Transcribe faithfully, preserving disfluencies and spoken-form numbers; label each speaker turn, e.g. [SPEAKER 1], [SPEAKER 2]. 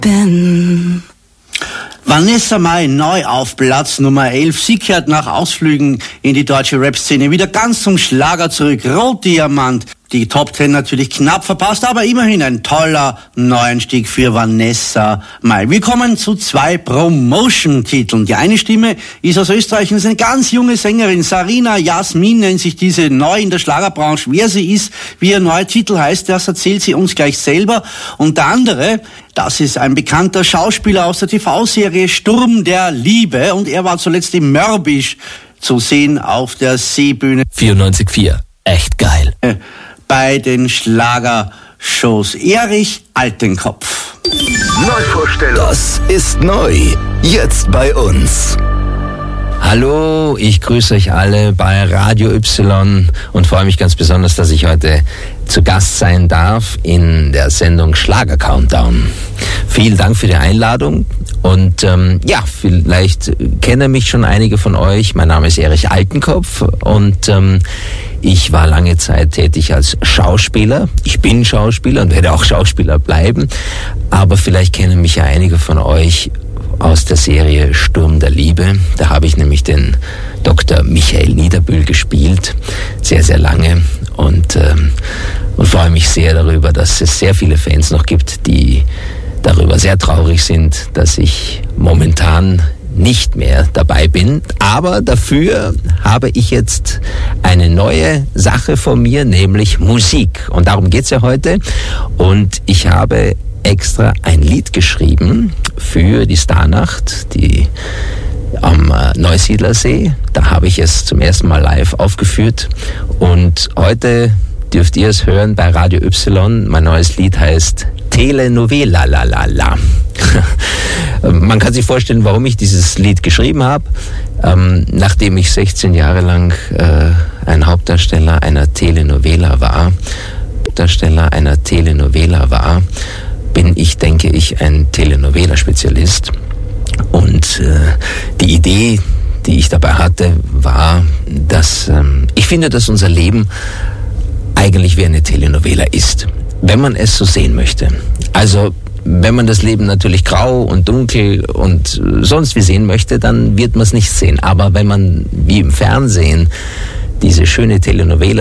[SPEAKER 1] bin. Vanessa Mai neu auf Platz Nummer elf. Sie kehrt nach Ausflügen in die deutsche Rap-Szene wieder ganz zum Schlager zurück. Rotdiamant. Die Top Ten natürlich knapp verpasst, aber immerhin ein toller Neuanstieg für Vanessa Mai. Wir kommen zu zwei Promotion-Titeln. Die eine Stimme ist aus Österreich und ist eine ganz junge Sängerin. Sarina Jasmin nennt sich diese, neu in der Schlagerbranche. Wer sie ist, wie ihr neuer Titel heißt, das erzählt sie uns gleich selber. Und der andere, das ist ein bekannter Schauspieler aus der T V-Serie Sturm der Liebe. Und er war zuletzt im Mörbisch zu sehen auf der Seebühne.
[SPEAKER 2] vierundneunzig Komma vier. Echt geil.
[SPEAKER 1] Bei den Schlagershows. Erich Altenkopf.
[SPEAKER 3] Neuvorstellung. Das ist neu. Jetzt bei uns.
[SPEAKER 2] Hallo, ich grüße euch alle bei Radio Y und freue mich ganz besonders, dass ich heute zu Gast sein darf in der Sendung Schlager Countdown. Vielen Dank für die Einladung und ähm, ja, vielleicht kennen mich schon einige von euch. Mein Name ist Erich Altenkopf und ähm, ich war lange Zeit tätig als Schauspieler. Ich bin Schauspieler und werde auch Schauspieler bleiben, aber vielleicht kennen mich ja einige von euch aus der Serie Sturm der Liebe. Da habe ich nämlich den Doktor Michael Niederbühl gespielt, sehr, sehr lange und, ähm, und freue mich sehr darüber, dass es sehr viele Fans noch gibt, die darüber sehr traurig sind, dass ich momentan nicht mehr dabei bin. Aber dafür habe ich jetzt eine neue Sache von mir, nämlich Musik. Und darum geht's ja heute. Und ich habe extra ein Lied geschrieben für die Starnacht, die am Neusiedlersee. Da habe ich es zum ersten Mal live aufgeführt und heute dürft ihr es hören bei Radio Y. Mein neues Lied heißt Telenovela la la la. Man kann sich vorstellen, warum ich dieses Lied geschrieben habe. Ähm, nachdem ich sechzehn Jahre lang äh, ein Hauptdarsteller einer Telenovela war, Darsteller einer Telenovela war, bin ich, denke ich, ein Telenovela-Spezialist. Und äh, die Idee, die ich dabei hatte, war, dass ähm, ich finde, dass unser Leben eigentlich wie eine Telenovela ist, wenn man es so sehen möchte. Also wenn man das Leben natürlich grau und dunkel und sonst wie sehen möchte, dann wird man es nicht sehen. Aber wenn man wie im Fernsehen diese schöne Telenovela